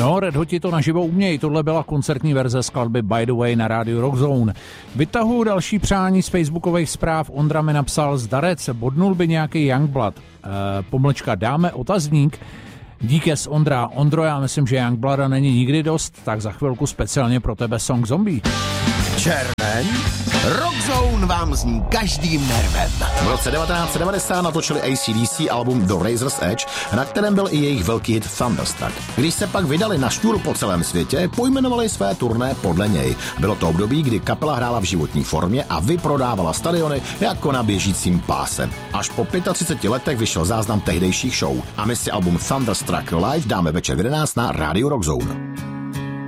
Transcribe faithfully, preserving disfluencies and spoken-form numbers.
No, Red Hoti to naživo umějí. Tohle byla koncertní verze skladby By the Way na rádiu Rockzone. Vytahuji další přání z facebookových zpráv. Ondra mi napsal: zdarec, bodnul by nějaký Youngblood. E, pomlčka, dáme otazník. Díkes, Ondra. Ondro, já myslím, že Youngblooda není nikdy dost, tak za chvilku speciálně pro tebe song Zombie. Červen? Rockzone vám zní každým nervem. V roce devatenáct set devadesát natočili A C D C album The Razor's Edge, na kterém byl i jejich velký hit Thunderstruck. Když se pak vydali na šťůru po celém světě, pojmenovali své turné podle něj. Bylo to období, kdy kapela hrála v životní formě a vyprodávala stadiony jako na běžícím páse. Až po třiceti pěti letech vyšel záznam tehdejších show a my si album Thunderstruck live dáme večer v jedenáct na rádiu Rockzone.